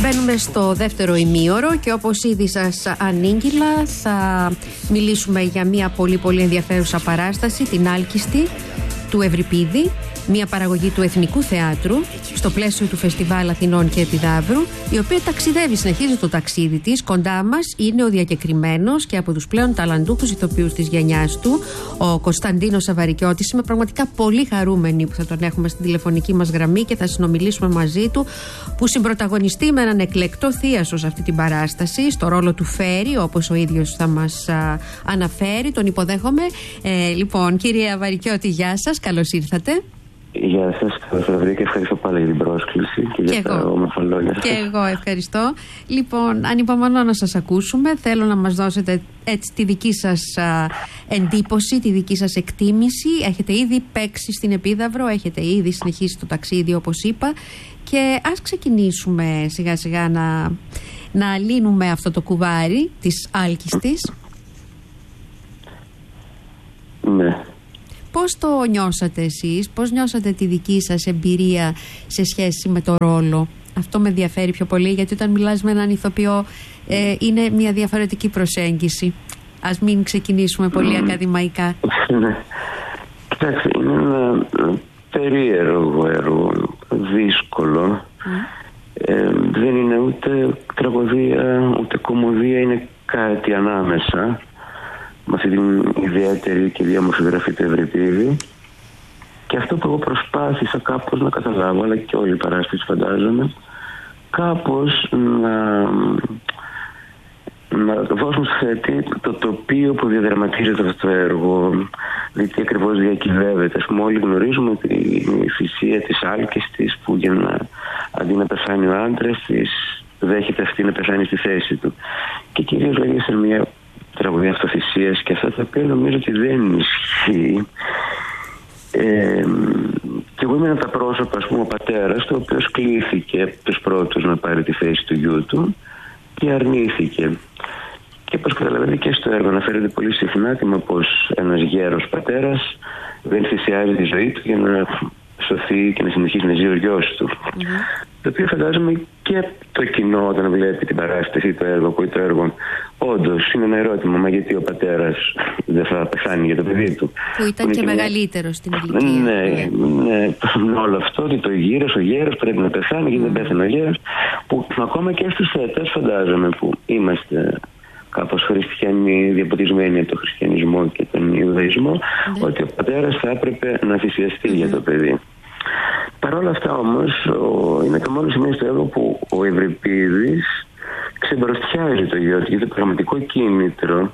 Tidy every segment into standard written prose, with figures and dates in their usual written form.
Μπαίνουμε στο δεύτερο ημίωρο και όπως ήδη σας ανήγγυλα θα μιλήσουμε για μια πολύ ενδιαφέρουσα παράσταση, την Άλκιστη του Ευρυπίδη, μια παραγωγή του Εθνικού Θεάτρου στο πλαίσιο του Φεστιβάλ Αθηνών και Επιδαύρου, η οποία ταξιδεύει, συνεχίζει το ταξίδι της. Κοντά μας είναι ο διακεκριμένος και από τους πλέον ταλαντούχους ηθοποιούς της γενιάς του, ο Κωνσταντίνος Σαβαρικιώτης. Είμαι πραγματικά πολύ χαρούμενη που θα τον έχουμε στην τηλεφωνική μας γραμμή και θα συνομιλήσουμε μαζί του, που συμπροταγωνιστεί με έναν εκλεκτό θίασο σε αυτή την παράσταση, στο ρόλο του Φέρι, όπως ο ίδιος θα μας αναφέρει. Τον υποδέχομαι. Λοιπόν, κύριε Σαβαρικιώτη, γεια σας, καλώς ήρθατε. Γεια σας, καλώς ήρθατε και ευχαριστώ πάλι για την πρόσκληση και για τα όμορφα λόγια σας. Και εγώ ευχαριστώ. Λοιπόν, ανυπομονώ να σας ακούσουμε. Θέλω να μας δώσετε έτσι τη δική σας εντύπωση, τη δική σας εκτίμηση. Έχετε ήδη παίξει στην Επίδαυρο, έχετε ήδη συνεχίσει το ταξίδι όπως είπα, και ας ξεκινήσουμε σιγά σιγά να λύνουμε αυτό το κουβάρι της Άλκιστης. Ναι. Πώς το νιώσατε εσείς, πώς νιώσατε τη δική σας εμπειρία σε σχέση με το ρόλο? Αυτό με ενδιαφέρει πιο πολύ, γιατί όταν μιλάς με έναν ηθοποιό είναι μια διαφορετική προσέγγιση. Ας μην ξεκινήσουμε πολύ ακαδημαϊκά. Κοιτάξτε, είναι ένα περίεργο έργο, δύσκολο. Δεν είναι ούτε τραγωδία, ούτε κομμωδία, είναι κάτι ανάμεσα, με αυτή την ιδιαίτερη και διάμορφη γραφή του Ευρυπίδη. Και αυτό που εγώ προσπάθησα κάπως να καταλάβω, αλλά και όλη η παράσταση φαντάζομαι, κάπως να δώσουμε στο θεατή το τοπίο που διαδραματίζεται αυτό το έργο, δηλαδή ακριβώς διακυβεύεται. Ας πούμε, όλοι γνωρίζουμε τη θυσία της Άλκιστης, που αντί να πεθάνει ο άντρας της, δέχεται αυτή να πεθάνει στη θέση του. Και κυρίως λέγεται σε μια τραγωδία αυτοθυσίας και αυτά τα οποία νομίζω ότι δεν ισχύει. Και εγώ ήμουν από τα πρόσωπα, ας πούμε, ο πατέρας, το οποίος κλήθηκε τους πρώτους να πάρει τη θέση του γιού του και αρνήθηκε. Και όπως καταλαβαίνετε και στο έργο αναφέρεται πολύ συχνά πως ένας γέρος πατέρας δεν θυσιάζει τη ζωή του για να σωθεί και να συνεχίσει να ζει ο γιος του. Το οποίο φαντάζομαι και το κοινό όταν βλέπει την παράσταση, το έργο, που το έργο όντως είναι ένα ερώτημα, μα γιατί ο πατέρας δεν θα πεθάνει για το παιδί του, που ήταν και μεγαλύτερο στην ηλικία. Ναι, όλο αυτό ότι ο γέρος πρέπει να πεθάνει γιατί δεν πέθανε ο γέρος, που ακόμα και στους θεατές φαντάζομαι που είμαστε κάπως χριστιανοί, διαποτισμένοι από τον χριστιανισμό και τον Ιουδαϊσμό, ότι ο πατέρας θα έπρεπε να θυσιαστεί για το παιδί. Παρ' όλα αυτά όμως είναι το μόνο σημείο στο έργο που ο Ευρυπίδης ξεμπροστιάζει το γιο του, γιατί το πραγματικό κίνητρο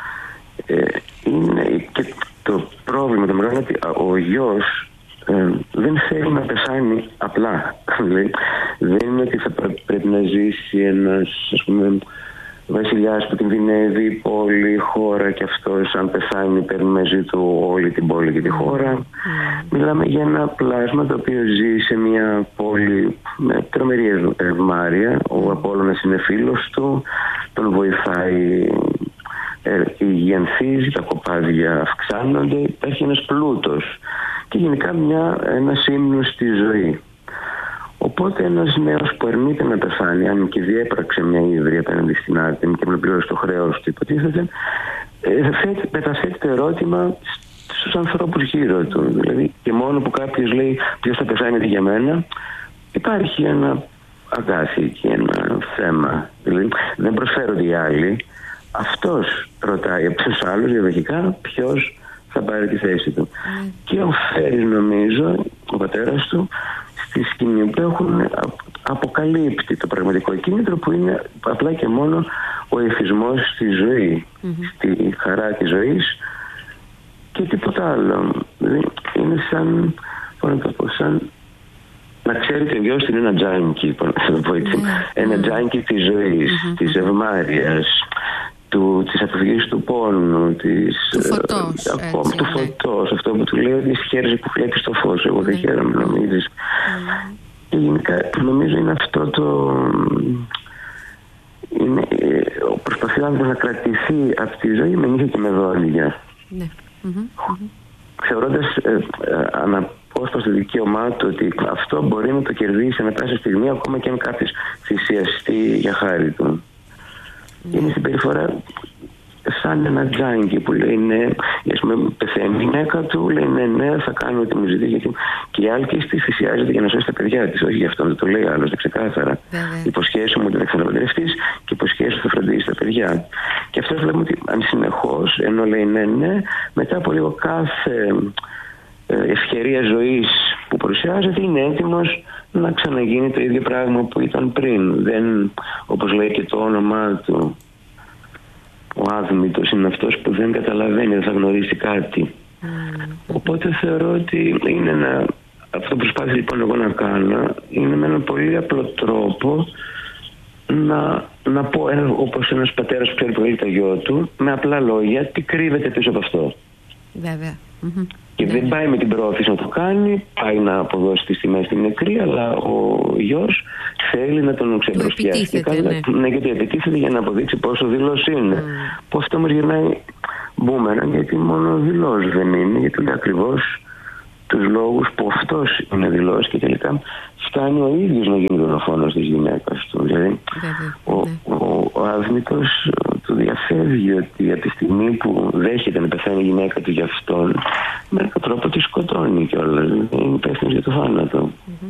είναι, και το πρόβλημα το μεγάλο, ότι ο γιος δεν θέλει να πεθάνει απλά. Δεν είναι ότι θα πρέπει να ζήσει ένας, ας πούμε, βασιλιάς που κινδυνεύει πόλη, χώρα, και αυτός αν πεθάνει παίρνει μαζί του όλη την πόλη και τη χώρα. Μιλάμε για ένα πλάσμα το οποίο ζει σε μια πόλη με τρομερή ευμάρεια. Ο Απόλλωνας είναι φίλος του, τον βοηθάει, υγιανθίζει, τα κοπάδια αυξάνονται, υπάρχει ένας πλούτος και γενικά ένας ύμνος στη ζωή. Οπότε ένας νέος που αρνείται να πεθάνει, αν και διέπραξε μια ύβρια απέναντι στην Άρτεμη και να πληρώσει το χρέος του, υποτίθεται, μεταθέτει το ερώτημα στους ανθρώπους γύρω του. Δηλαδή, και μόνο που κάποιος λέει ποιος θα πεθάνει για μένα, υπάρχει ένα αγκάθι και ένα θέμα. Δηλαδή, δεν προσφέρονται οι άλλοι. Αυτός ρωτάει από τους άλλους διαδοχικά ποιος θα πάρει τη θέση του. Και ο Φέρης, νομίζω, ο πατέρας του, στη σκηνή που έχουν αποκαλύπτει το πραγματικό κίνητρο, που είναι απλά και μόνο ο εθισμός στη ζωή, στη χαρά της ζωής και τίποτα άλλο. Είναι σαν να ξέρει ότι ο γιος είναι ένα τζάνκι, ένα τζάνκι της ζωής, της ευμάρειας, της αποφυγής του πόνου, του φωτός, αυτό που του λέει ότι χαίρεσαι που βλέπεις το φως, εγώ δεν χαίρομαι, νομίζεις. Και γενικά νομίζω είναι αυτό προσπαθεί να κρατηθεί από τη ζωή με νύχια και με δόντια. Θεωρώντας ως προς το δικαίωμά του ότι αυτό μπορεί να το κερδίσει ανά πάσα στιγμή, ακόμα και αν κάποιος θυσιαστεί για χάρη του. Είναι συμπεριφορά σαν ένα τζάνκι που λέει ναι, ας πούμε, πεθαίνει η γυναίκα του, λέει ναι, θα κάνω ό,τι μου ζητεί, γιατί και η άλλη τη θυσιάζεται για να σώσει τα παιδιά της. Όχι γι' αυτό, δεν το λέει άλλωστε ξεκάθαρα. Υποσχέσου μου ότι θα ξαναπαντρευτείς και υποσχέσου θα φροντίσεις τα παιδιά. Και αυτό βλέπουμε ότι αν συνεχώς, ενώ λέει ναι, μετά από λίγο κάθε ευκαιρία ζωής που παρουσιάζεται είναι έτοιμος να ξαναγίνει το ίδιο πράγμα που ήταν πριν. Δεν, όπως λέει και το όνομά του, ο άδμητος είναι αυτός που δεν καταλαβαίνει, δεν θα γνωρίσει κάτι. Οπότε θεωρώ ότι είναι αυτό που προσπάθησα λοιπόν εγώ να κάνω είναι με έναν πολύ απλό τρόπο να πω όπως ένας πατέρας που ξέρει πολύ το γιο του, με απλά λόγια, τι κρύβεται πίσω από αυτό. Βέβαια. Και δεν πάει με την πρόθεση να το κάνει, πάει να αποδώσει τις τιμές στην νεκρή, αλλά ο γιος θέλει να τον ξεμπροστιάσει. Ναι, γιατί επιτίθεται για να αποδείξει πόσο δηλός είναι. Που αυτό όμως γυρνάει μπούμεραν, γιατί μόνο δηλός δεν είναι, γιατί είναι ακριβώς τους λόγους που αυτός είναι δηλός και τελικά φτάνει ο ίδιος να γίνει δολοφόνος της γυναίκας του. Δηλαδή, ο άδμητος του διαφεύγει ότι από τη στιγμή που δέχεται να πεθάνει η γυναίκα του για αυτόν, με έναν τρόπο τη σκοτώνει κιόλας. Είναι υπεύθυνος για το θάνατο.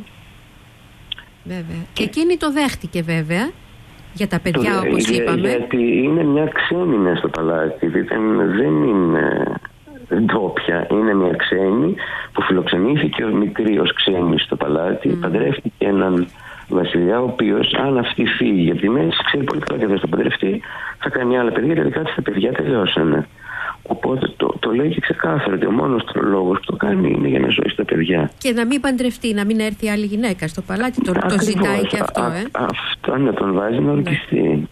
Βέβαια. Και εκείνη το δέχτηκε βέβαια για τα παιδιά, όπως είπαμε. Γιατί είναι μια ξένη μέσα στο παλάτι, δεν είναι ντόπια, είναι μια ξένη που φιλοξενήθηκε μικρή ως ξένη στο παλάτι, παντρεύτηκε έναν βασιλιά, ο οποίος αν αυτή φύγει από τη μέση, ξέρει πολύ καλά και δεν θα παντρευτεί, θα κάνει άλλα παιδιά, γιατί τα παιδιά τελειώσανε. Οπότε το λέει και ξεκάθαρα ότι ο μόνος λόγος που το κάνει είναι για να σώσει τα παιδιά. Και να μην παντρευτεί, να μην έρθει άλλη γυναίκα στο παλάτι, το ζητάει και αυτό. Αυτό να τον βάζει να ορκιστεί.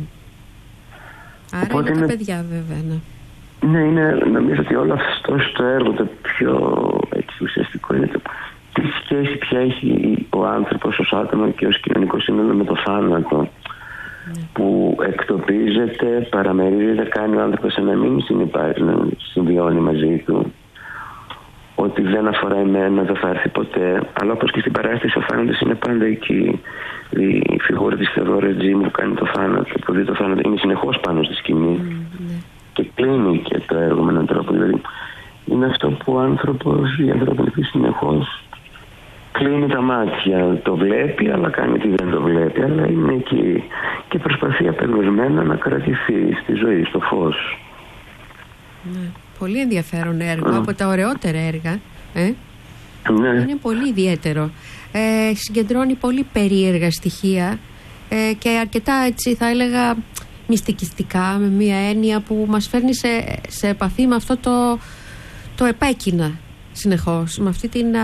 Άρα οπότε είναι τα παιδιά βέβαια. Ναι, νομίζω ότι όλο αυτό στο έργο το πιο ουσιαστικό είναι το τι σχέση πια έχει ο άνθρωπος ως άτομο και ως κοινωνικό σύνολο με το θάνατο. Που εκτοπίζεται, παραμερίζεται, κάνει ο άνθρωπος να μην συμβιώνει μαζί του. Ότι δεν αφορά εμένα, δεν θα έρθει ποτέ. Αλλά όπως και στην παράσταση, ο θάνατος είναι πάντα εκεί. Η φιγούρα της Θεοδόρας Τζίμ που κάνει το θάνατο, που δει το θάνατο, είναι συνεχώς πάνω στη σκηνή. Και κλείνει και το έργο με έναν τρόπο. Δηλαδή, είναι αυτό που ο άνθρωπος, η ανθρωπινική συνεχώς κλείνει τα μάτια, το βλέπει, αλλά κάνει τι δεν το βλέπει. Αλλά είναι εκεί και προσπαθεί απεγνωσμένα να κρατηθεί στη ζωή, στο φως. Ναι. Πολύ ενδιαφέρον έργο, από τα ωραιότερα έργα. Ναι. Είναι πολύ ιδιαίτερο. Συγκεντρώνει πολύ περίεργα στοιχεία και αρκετά, έτσι θα έλεγα, μυστικιστικά, με μια έννοια που μας φέρνει σε επαφή με αυτό το επέκεινα συνεχώς, με αυτή την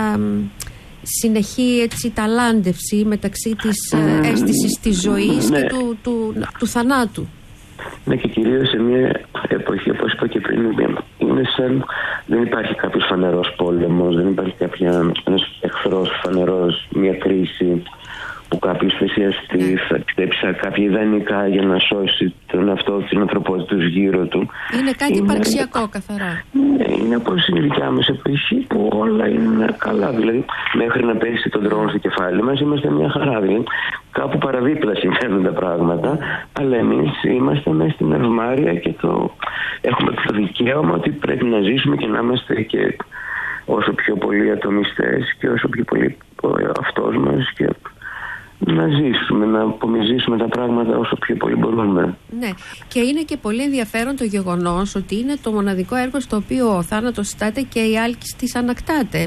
συνεχή έτσι ταλάντευση μεταξύ της αίσθησης της ζωής και του θανάτου. Ναι, και κυρίως σε μια εποχή, όπως είπα και πριν, είναι σαν δεν υπάρχει κάποιος φανερός πόλεμος, δεν υπάρχει ένας εχθρός φανερός, μια κρίση που κάποιος θυσιαστεί, θα πιστέψει κάποια ιδανικά για να σώσει τον εαυτό του, την ανθρωπότητα του γύρω του. Είναι κάτι υπαρξιακό καθαρά. Ναι, είναι όπως η δικιά μας εποχή που όλα είναι καλά. Δηλαδή, μέχρι να πέσει τον δρόμο στο κεφάλι μας, είμαστε μια χαρά. Δηλαδή, κάπου παραδίπλα συμβαίνουν τα πράγματα, αλλά εμείς είμαστε μέσα στην ευμάρεια και έχουμε το δικαίωμα ότι πρέπει να ζήσουμε και να είμαστε και όσο πιο πολύ ατομιστές και όσο πιο πολύ αυτός μας και να ζήσουμε, να απομυζήσουμε τα πράγματα όσο πιο πολύ μπορούμε. Ναι, και είναι και πολύ ενδιαφέρον το γεγονός ότι είναι το μοναδικό έργο στο οποίο ο θάνατος συστάται και η άλκης ανακτάται.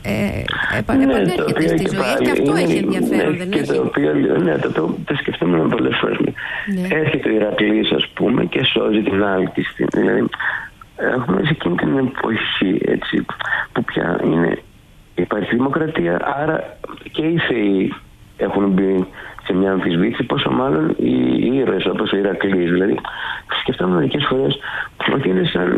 Επανέρχεται στη ζωή και αυτό έχει ενδιαφέρον, δεν έχει? Το σκεφτόμουν πολλές φορές. Έρχεται ο Ηρακλής, ας πούμε, και σώζει την άλκη. Δηλαδή, έχουμε σε εκείνη την εποχή, έτσι, που πια υπάρχει δημοκρατία, άρα και οι θεοί έχουν μπει σε μια αμφισβήτηση, πόσο μάλλον οι ήρωες όπως ο Ηρακλής. Δηλαδή, σκεφτόμουν μερικές φορές ότι είναι σαν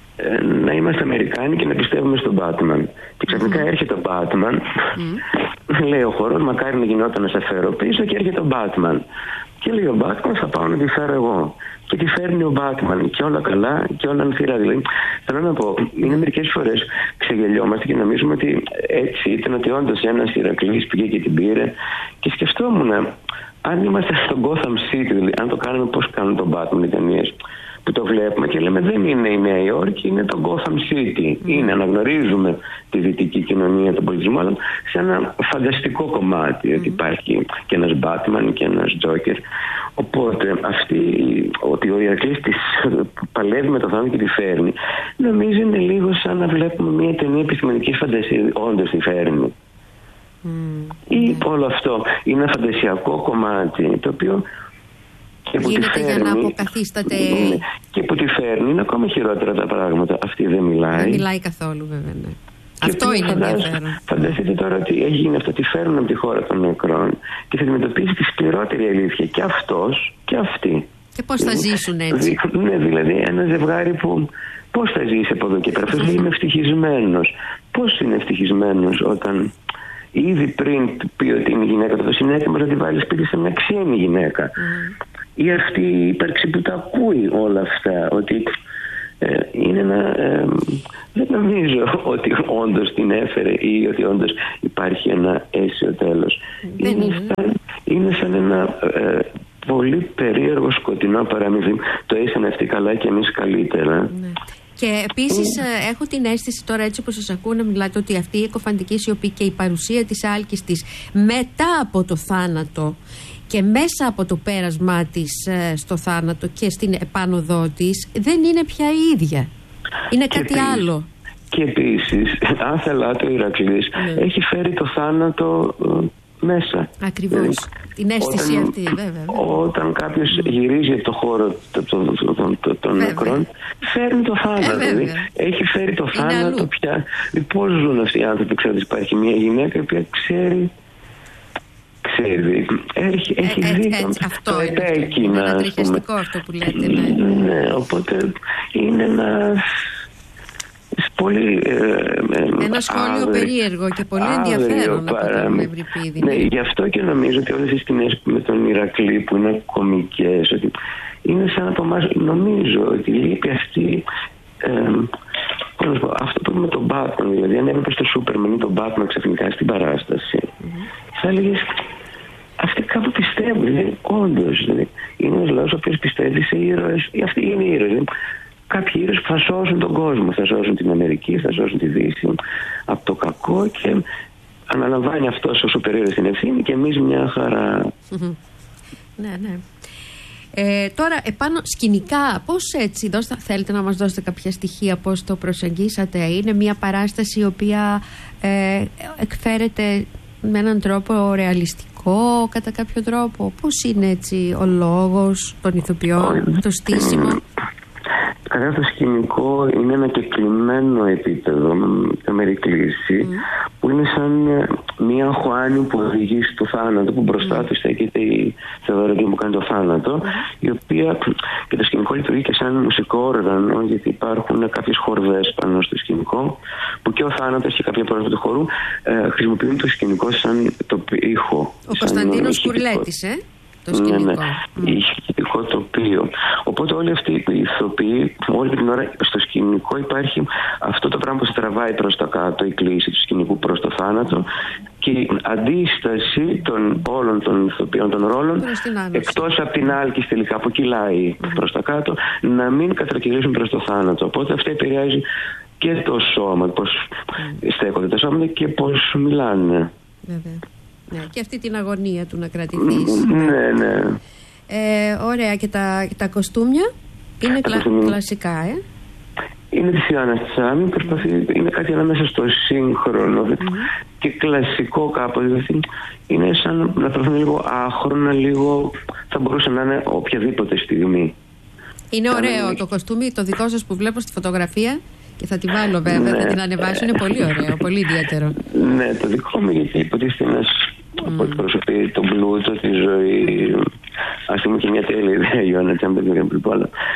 να είμαστε Αμερικάνοι και να πιστεύουμε στον Batman. Και ξαφνικά έρχεται ο Batman λέει ο χορός, μακάρι να γινόταν να σε φέρω πίσω, και έρχεται ο Batman. Και λέει ο Batman, θα πάω να τη φέρω εγώ. Και τη φέρνει ο Batman και όλα καλά και όλα ανθυρά. Δηλαδή, θέλω να πω, είναι μερικές φορές ξεγελιόμαστε και νομίζουμε ότι έτσι ήταν, ότι όντως ένας Ηρακλής πήγε και την πήρε. Και σκεφτόμουν, αν είμαστε στο Gotham City, δηλαδή, αν το κάνουμε πώς κάνουν τον Batman οι ταινίες, που το βλέπουμε και λέμε δεν είναι η Νέα Υόρκη, είναι το Gotham City. Είναι, αναγνωρίζουμε τη δυτική κοινωνία, τον πολιτισμό, αλλά σε ένα φανταστικό κομμάτι, ότι υπάρχει και ένας Batman και ένας Joker. Οπότε ότι ο Ηρακλής της παλεύει με το θάνατο και τη φέρνει, νομίζω είναι λίγο σαν να βλέπουμε μια ταινία επιστημονικής φαντασίας, όντως τη φέρνει. Ή όλο αυτό είναι ένα φαντασιακό κομμάτι, το οποίο και που γίνεται τη φέρνει, για να αποκαθίσταται. Και που τη φέρνει είναι ακόμα χειρότερα τα πράγματα. Αυτή δεν μιλάει. Δεν μιλάει καθόλου, βέβαια. Ναι. Αυτό είναι ενδιαφέρον. Φανταστείτε τώρα ότι έγινε αυτό, τη φέρνουν από τη χώρα των νεκρών και θα αντιμετωπίσει τη σκληρότερη αλήθεια και αυτός και αυτή. Και πώς θα ζήσουν έτσι. Ναι, δηλαδή ένα ζευγάρι που πώς θα ζήσει από εδώ και πέρα. Αυτός λέει είμαι ευτυχισμένος. Πώς είναι ευτυχισμένος όταν ήδη πριν πει ότι είναι γυναίκα, το συνέτοιμος να τη βάλει σπίτι σε μια ξένη γυναίκα. Ή αυτή η ύπαρξη που τα ακούει όλα αυτά, ότι είναι ένα... δεν νομίζω ότι όντως την έφερε ή ότι όντως υπάρχει ένα αίσιο τέλος. Είναι σαν ένα πολύ περίεργο σκοτεινό παραμύθι. Το ήσαν αυτοί καλά και εμείς καλύτερα. Ναι. Και επίσης έχω την αίσθηση τώρα, έτσι όπως σας ακούω να μιλάτε, ότι αυτή η εκοφαντική σιωπή και η παρουσία της άλκης της μετά από το θάνατο και μέσα από το πέρασμά της στο θάνατο και στην επάνωδό της δεν είναι πια η ίδια. Είναι κάτι άλλο. Και επίσης, αν θελάτε, ο Ηρακλής έχει φέρει το θάνατο μέσα. Ακριβώς. Την αίσθηση αυτή, βέβαια. Όταν κάποιος γυρίζει από το χώρο των νεκρών, φέρνει το θάνατο. Δηλαδή, έχει φέρει το θάνατο πια. Πώς ζουν αυτοί οι άνθρωποι, ξέρετε, υπάρχει μια γυναίκα η οποία ξέρει, έχει δει το επέκεινα. Είναι ανατριχιαστικό αυτό που λέτε. Ναι, οπότε είναι ένα... Πολύ, ένα σχόλιο περίεργο και πολύ ενδιαφέρον από τον Ευρυπίδη. Ναι, γι' αυτό και νομίζω ότι όλες οι σκηνές με τον Ηρακλή που είναι κωμικές, ότι είναι σαν από εμάς, νομίζω ότι λείπει αυτή αυτό που με τον Batman, δηλαδή αν έβλεπες το Superman ή τον Batman ξαφνικά στην παράσταση, θα έλεγες αυτοί κάπου πιστεύουν, δηλαδή, όντως, δηλαδή, είναι ένας λαός ο οποίος πιστεύει σε ήρωες, αυτοί είναι ήρωες, δηλαδή, κάποιοι ήρωες που θα σώσουν τον κόσμο, θα σώσουν την Αμερική, θα σώσουν τη Δύση από το κακό και αναλαμβάνει αυτός ο σούπερ ήρωας την ευθύνη και εμείς μια χαρά. Ναι, ναι. Τώρα επάνω σκηνικά, πώς έτσι, θέλετε να μας δώσετε κάποια στοιχεία πώς το προσεγγίσατε? Είναι μια παράσταση η οποία εκφέρεται με έναν τρόπο ρεαλιστικό κατά κάποιο τρόπο? Πώς είναι έτσι ο λόγος των ηθοποιών, το στήσιμο? Καταρχάς το σκηνικό είναι ένα κεκλειμένο επίπεδο με μερικλήση που είναι σαν μια Χωάνη που οδηγεί στο θάνατο, που μπροστά του στέκεται η Θεοδωρίδη που κάνει το θάνατο, η οποία και το σκηνικό λειτουργεί και σαν μουσικό όργανο, γιατί υπάρχουν κάποιες χορδές πάνω στο σκηνικό που και ο θάνατος και κάποια πρόσωπα του χορού χρησιμοποιούν το σκηνικό σαν το ήχο. Ο Κωνσταντίνος Κουρλέτης, το σκηνικό. Ναι, ηχητικό τοπίο. Οπότε όλοι αυτοί οι ηθοποιοί, όλη την ώρα στο σκηνικό υπάρχει αυτό το πράγμα που στραβάει προς τα κάτω, η κλίση του σκηνικού προς το θάνατο και η αντίσταση των όλων των ηθοποιών των ρόλων, εκτός από την άλκη τελικά που κυλάει προς τα κάτω, να μην κατρακυλήσουν προς το θάνατο. Οπότε αυτό επηρεάζει και το σώμα, πώς στέκονται τα σώματα και πώς μιλάνε. Βέβαια. Ναι, και αυτή την αγωνία του να κρατηθείς. Ναι, ναι. Ωραία. Και τα κοστούμια είναι κλασικά, Είναι της Ιωάννας Τσάμι, είναι κάτι ανάμεσα στο σύγχρονο και κλασικό κάπως. Δηλαδή είναι σαν να τροφούν λίγο άχρονα, λίγο θα μπορούσε να είναι οποιαδήποτε στιγμή. Είναι ωραίο το κοστούμι, το δικό σας που βλέπω στη φωτογραφία. Και θα τη βάλω βέβαια, θα την ανεβάσω, είναι πολύ ωραίο, πολύ ιδιαίτερο. Ναι, το δικό μου, γιατί υποτίθεται ένας που εκπροσωπεί τον πλούτο, τη ζωή. Ας πούμε και μια τέλεια ιδέα, Ιωάννα Τσάμπερ, αλλά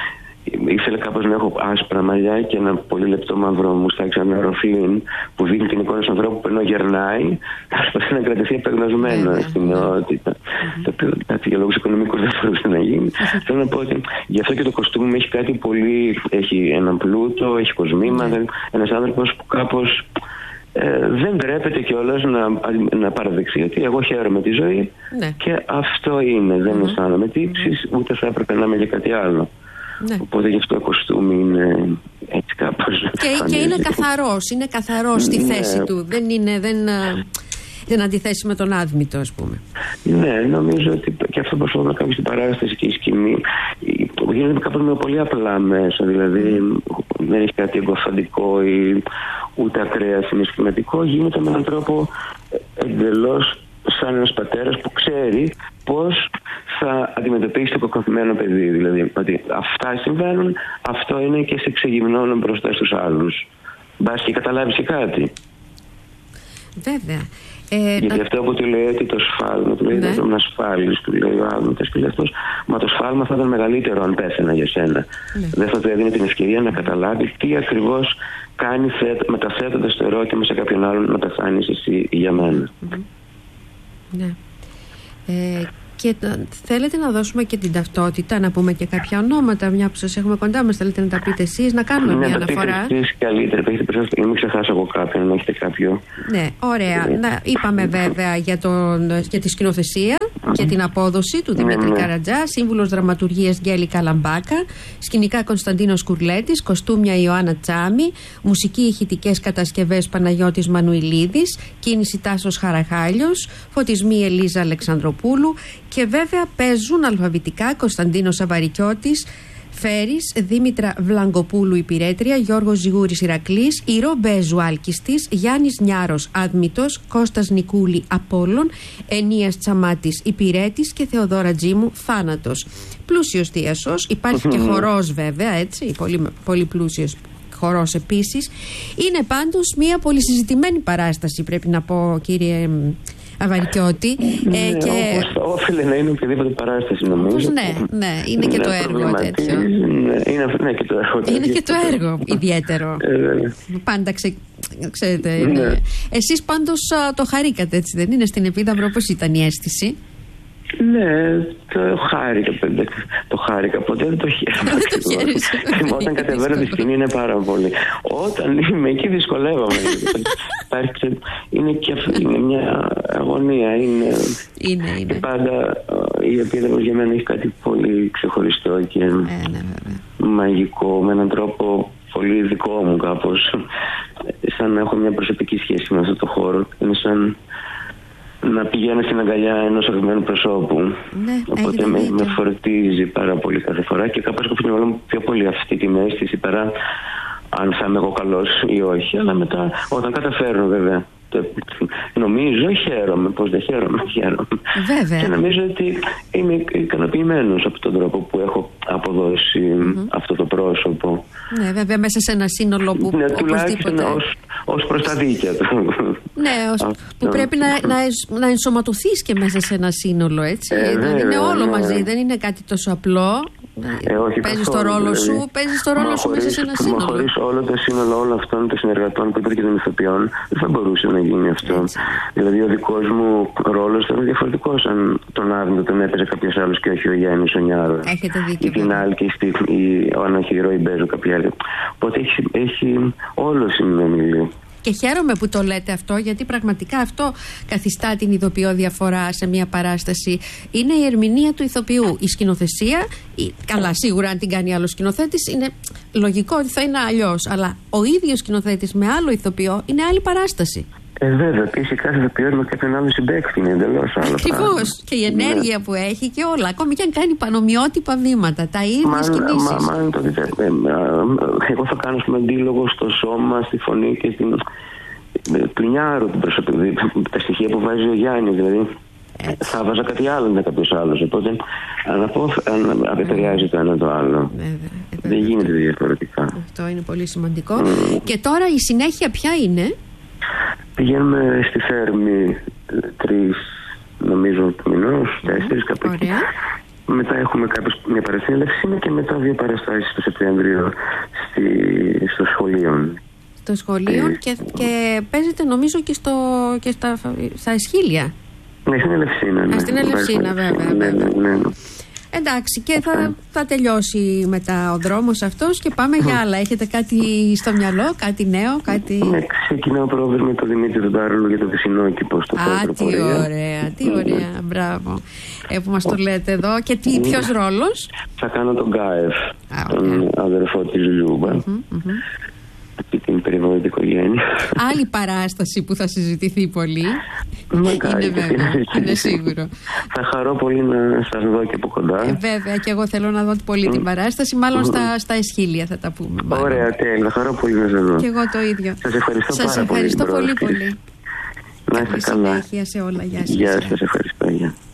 ήθελα κάπως να έχω άσπρα μαλλιά και ένα πολύ λεπτό μαύρο μουστάκι, ένα ροφλίν που δίνει την εικόνα στον ανθρώπου που ενώ γερνάει, προσπαθεί να κρατηθεί απεγνωσμένο στην νεότητα. Το οποίο για λόγους οικονομικούς δεν μπορούσε να γίνει. Θέλω να πω ότι γι' αυτό και το κοστούμι έχει κάτι πολύ. Έχει έναν πλούτο, έχει κοσμήματα. Ένας άνθρωπος που κάπως δεν ντρέπεται κιόλας να παραδεχθεί ότι εγώ χαίρομαι τη ζωή και αυτό είναι. Δεν αισθάνομαι τύψεις, ούτε θα έπρεπε να είμαι για κάτι άλλο. Οπότε γι' αυτό το κοστούμι είναι έτσι κάπως. Και είναι καθαρός στη θέση του. Δεν αντιθέσει με τον άδμητο, ας πούμε. Ναι, νομίζω ότι και αυτό προσπαθώ να κάνω στην παράσταση και η σκηνή γίνεται κάπως με πολύ απλά μέσα. Δηλαδή δεν έχει κάτι εγκοφαντικό ή ούτε ακραία συναισθηματικό. Γίνεται με έναν τρόπο εντελώς σαν ένας πατέρας που ξέρει πώς θα αντιμετωπίσει το κακοποιημένο παιδί. Δηλαδή ότι αυτά συμβαίνουν, αυτό είναι και σε ξεγυμνώνουν μπροστά στους άλλους. Μπας και καταλάβεις και κάτι. Βέβαια. Γιατί αυτό που του λέει ότι το σφάλμα, του λέει να ασφάλεις, του λέει ο Άδμητος και λέει αυτός, μα το σφάλμα θα ήταν μεγαλύτερο αν πέθαινα για σένα. Δεν θα του έδινε την ευκαιρία να καταλάβει τι ακριβώς κάνει μεταθέτοντας το ερώτημα σε κάποιον άλλον να πεθάνεις εσύ για μένα. Ναι. Και θέλετε να δώσουμε και την ταυτότητα, να πούμε και κάποια ονόματα, μια που σας έχουμε κοντά μας, θέλετε να τα πείτε εσείς, να κάνουμε μια αναφορά. Ναι, εσείς καλύτερα, να μην ξεχάσω εγώ κάποιον, να έχετε κάποιο. Ναι, ωραία. Είπαμε βέβαια για τη σκηνοθεσία και την απόδοση του Δημήτρη Καρατζά, σύμβουλος δραματουργίας Γκέλη Καλαμπάκα, σκηνικά Κωνσταντίνος Κουρλέτης, κοστούμια Ιωάννα Τσάμι, μουσική ηχητικές κατασκευές Παναγιώτης Μανουηλίδης, κίνηση Τάσος Χαραχάλιος, φωτισμοί Ελίζα Αλεξανδροπούλου και βέβαια παίζουν αλφαβητικά Κωνσταντίνος Αβαρικιώτης, Φέρης, Δήμητρα Βλαγκοπούλου Υπηρέτρια, Γιώργος Ζιγούρης Ηρακλής, Ηρώ Μπέζου Άλκιστης, Γιάννης Νιάρος Άδμητος, Κώστας Νικούλη Απόλλων, Ενίας Τσαμάτης Υπηρέτης και Θεοδόρα Τζίμου Θάνατος. Πλούσιος θίασος, υπάρχει και χορός βέβαια, έτσι, πολύ πλούσιος χορός επίσης. Είναι πάντως μια πολύ συζητημένη παράσταση, πρέπει να πω, κύριε Αβαρικιώτη. Όφιλε να είναι οποιαδήποτε παράσταση, νομίζω. Ναι, είναι και το έργο τέτοιο. Είναι και το έργο. Είναι και το έργο ιδιαίτερο. Πάντα ξέρετε. Εσείς πάντως το χαρήκατε, έτσι δεν είναι, στην Επίδαυρο? Πώς ήταν η αίσθηση? Ναι, το χάρηκα, ποτέ δεν το χαίρεσα. Όταν κατεβαίνω τη σκηνή είναι πάρα πολύ. Όταν είμαι εκεί δυσκολεύομαι. Είναι μια αγωνία. Είναι. Πάντα η Επίδαυρος για μένα έχει κάτι πολύ ξεχωριστό και μαγικό, με έναν τρόπο πολύ δικό μου κάπως. Σαν να έχω μια προσωπική σχέση με αυτό το χώρο. Είναι σαν να πηγαίνω στην αγκαλιά ενός αγαπημένου προσώπου. Οπότε με φορτίζει πάρα πολύ κάθε φορά και κάπως έχω στην μυαλό μου πιο πολύ αυτή την αίσθηση παρά αν θα είμαι εγώ καλός ή όχι. Αλλά μετά όταν καταφέρνω βέβαια, νομίζω χαίρομαι. Πώς δεν χαίρομαι? Βέβαια. Και νομίζω ότι είμαι ικανοποιημένος από τον τρόπο που έχω αποδώσει αυτό το πρόσωπο. Ναι, βέβαια, μέσα σε ένα σύνολο που τουλάχιστον ως προς τα δίκαια του. Ναι, που πρέπει να ενσωματωθείς και μέσα σε ένα σύνολο, έτσι. Δεν είναι όλο μαζί, δεν είναι κάτι τόσο απλό. Παίζεις το ρόλο σου, μέσα σε ένα σύνολο. Χωρίς όλο το σύνολο όλων αυτών των συνεργατών που είπατε και των ηθοποιών, δεν θα μπορούσε να γίνει αυτό. Έτσι. Δηλαδή, ο δικός μου ρόλος θα είναι διαφορετικός αν τον Άδμητο τον έπαιζε κάποιος άλλος και όχι ο Γιάννης ο Νιάρος. Έχετε δίκιο. Ή την Άλκη, ο Αναχειρό ή Μπέζο, κάποια άλλη. Οπότε έχει όλο συνομιλή. Και χαίρομαι που το λέτε αυτό, γιατί πραγματικά αυτό καθιστά την ηθοποιό διαφορά σε μια παράσταση. Είναι η ερμηνεία του ηθοποιού. Η σκηνοθεσία, καλά, σίγουρα αν την κάνει άλλο σκηνοθέτης, είναι λογικό ότι θα είναι αλλιώς. Αλλά ο ίδιος σκηνοθέτης με άλλο ηθοποιό είναι άλλη παράσταση. Βέβαια, επίσης κάθε ηθοποιός με κάποιον άλλο συμπαίκτη είναι εντελώς άλλο. Ακριβώς. Και η ενέργεια που έχει και όλα. Ακόμη και αν κάνει πανομοιότυπα βήματα, τα ίδιες κινήσεις. Εγώ θα κάνω στον αντίλογο στο σώμα, στη φωνή και στην πληνιάρου του προσωπικού. Τα στοιχεία που βάζει ο Γιάννης, δηλαδή. Θα βάζα κάτι άλλο με κάποιος άλλος. Οπότε αν επηρεάζει το ένα το άλλο. Δεν γίνεται διαφορετικά. Αυτό είναι πολύ σημαντικό. Και τώρα η συνέχεια ποια είναι? Πηγαίνουμε στη Θέρμη 3, νομίζω, του μηνός, 4 κάπου εκεί. Μετά έχουμε μια παρασύνελευση και μετά 2 παραστάσεις το Σεπτέμβριο στο σχολείο. Στο σχολείο και παίζετε νομίζω και στα Εσχύλια. Ναι, στην Ελευσίνα. Στην Ελευσίνα, βέβαια. Ναι. Εντάξει, και θα τελειώσει μετά ο δρόμος αυτός και πάμε για άλλα. Έχετε κάτι στο μυαλό, κάτι νέο, κάτι... Ναι, ξεκινάω πρόβλημα με τον Δημήτρη τον Τάρολο για το Βυσσινόκηπο στο Θέατρο Πορεία. Τι ωραία, μπράβο που μας το λέτε εδώ. Και ποιος ρόλος? Θα κάνω τον Γκάεφ, τον αδερφό της Λιούμπα. Την περιβόητη οικογένεια. Άλλη παράσταση που θα συζητηθεί πολύ. Μακάρι, είναι βέβαια, είναι σίγουρο. Θα χαρώ πολύ να σας δω και από κοντά. Βέβαια, και εγώ θέλω να δω πολύ την παράσταση. Μάλλον στα Εσχύλια θα τα πούμε. Ωραία, τέλεια. Θα χαρώ πολύ να σας δω. Και εγώ το ίδιο. Σας ευχαριστώ πάρα πολύ. Σας ευχαριστώ πολύ. Να είστε καλά. Συνέχεια σε όλα. Γεια σας. Γεια σας, ευχαριστώ. Γεια.